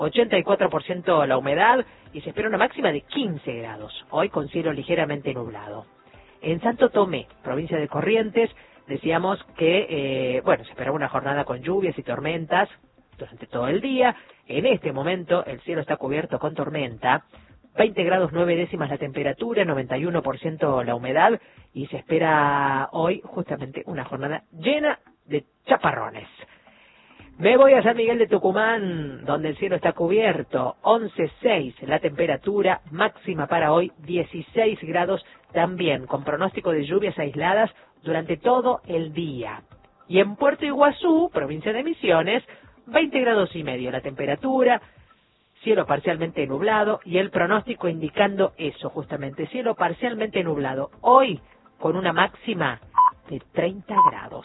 84% la humedad y se espera una máxima de 15 grados, hoy con cielo ligeramente nublado. En Santo Tomé, provincia de Corrientes, decíamos que, se esperaba una jornada con lluvias y tormentas durante todo el día. En este momento el cielo está cubierto con tormenta, 20 grados 9 décimas la temperatura, 91% la humedad y se espera hoy justamente una jornada llena de chaparrones. Me voy a San Miguel de Tucumán, donde el cielo está cubierto, 11,6 la temperatura, máxima para hoy 16 grados también, con pronóstico de lluvias aisladas durante todo el día. Y en Puerto Iguazú, provincia de Misiones, 20 grados y medio la temperatura, cielo parcialmente nublado y el pronóstico indicando eso justamente, cielo parcialmente nublado, hoy con una máxima de 30 grados.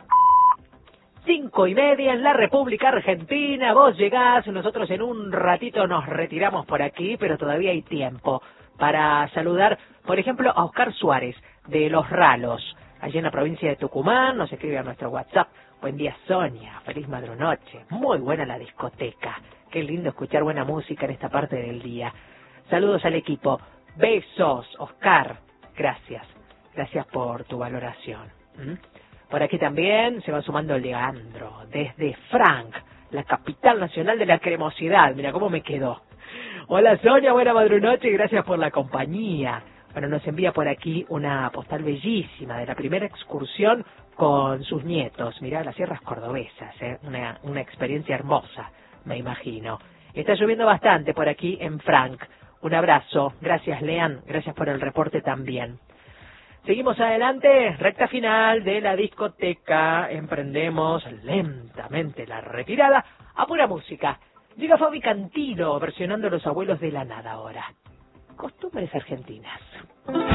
5:30 en la República Argentina, vos llegás, nosotros en un ratito nos retiramos por aquí, pero todavía hay tiempo para saludar, por ejemplo, a Oscar Suárez, de Los Ralos, allí en la provincia de Tucumán, nos escribe a nuestro WhatsApp. Buen día, Sonia, feliz madrunoche, muy buena la discoteca, qué lindo escuchar buena música en esta parte del día. Saludos al equipo, besos, Oscar, gracias por tu valoración. Por aquí también se va sumando Leandro, desde Frank, la capital nacional de la cremosidad. Mira cómo me quedó. Hola Sonia, buena madrunoche y gracias por la compañía. Bueno, nos envía por aquí una postal bellísima de la primera excursión con sus nietos. Mirá, las sierras cordobesas, una experiencia hermosa, me imagino. Está lloviendo bastante por aquí en Frank. Un abrazo, gracias Lean, gracias por el reporte también. Seguimos adelante, recta final de la discoteca, emprendemos lentamente la retirada a pura música. Llega Fabi Cantilo versionando Los Abuelos de la Nada ahora. Costumbres argentinas.